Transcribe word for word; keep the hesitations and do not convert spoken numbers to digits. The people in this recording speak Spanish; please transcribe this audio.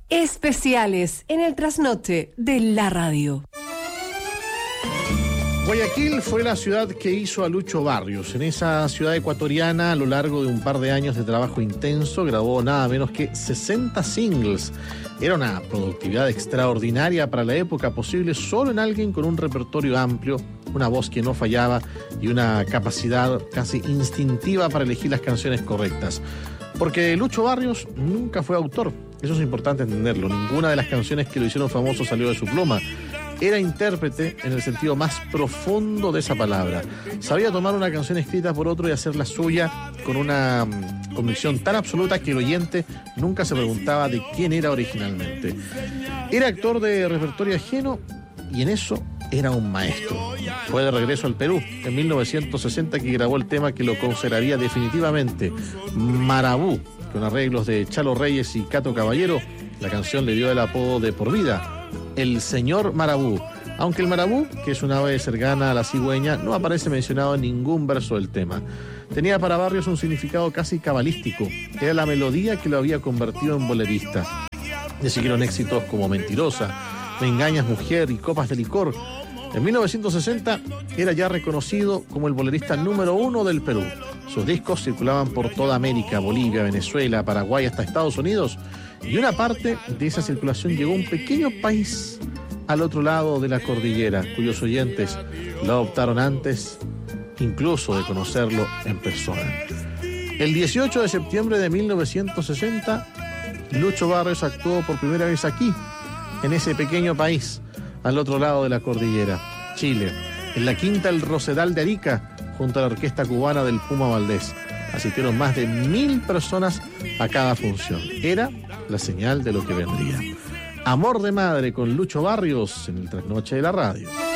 Especiales en el trasnoche de la radio. Guayaquil fue la ciudad que hizo a Lucho Barrios. En esa ciudad ecuatoriana, a lo largo de un par de años de trabajo intenso, grabó nada menos que sesenta singles. Era una productividad extraordinaria para la época, posible solo en alguien con un repertorio amplio, una voz que no fallaba y una capacidad casi instintiva para elegir las canciones correctas. Porque Lucho Barrios nunca fue autor, eso es importante entenderlo. Ninguna de las canciones que lo hicieron famoso salió de su pluma. Era intérprete en el sentido más profundo de esa palabra. Sabía tomar una canción escrita por otro y hacerla suya con una um, convicción tan absoluta que el oyente nunca se preguntaba de quién era originalmente. Era actor de repertorio ajeno y en eso era un maestro. Fue de regreso al Perú en mil novecientos sesenta que grabó el tema que lo consagraría definitivamente, Marabú, con arreglos de Chalo Reyes y Cato Caballero. La canción le dio el apodo de por vida, el señor Marabú, aunque el marabú, que es una ave cercana a la cigüeña, no aparece mencionado en ningún verso del tema. Tenía para Barrios un significado casi cabalístico. Era la melodía que lo había convertido en bolerista. Le siguieron éxitos como Mentirosa, Me engañas mujer y Copas de licor. En mil novecientos sesenta era ya reconocido como el bolerista número uno del Perú. Sus discos circulaban por toda América, Bolivia, Venezuela, Paraguay, hasta Estados Unidos. Y una parte de esa circulación llegó a un pequeño país al otro lado de la cordillera, cuyos oyentes lo adoptaron antes incluso de conocerlo en persona. El dieciocho de septiembre de mil novecientos sesenta, Lucho Barrios actuó por primera vez aquí, en ese pequeño país, al otro lado de la cordillera, Chile, en la Quinta El Rosedal de Arica, junto a la orquesta cubana del Puma Valdés. Asistieron más de mil personas a cada función. Era la señal de lo que vendría. Amor de madre con Lucho Barrios en el trasnoche de la radio.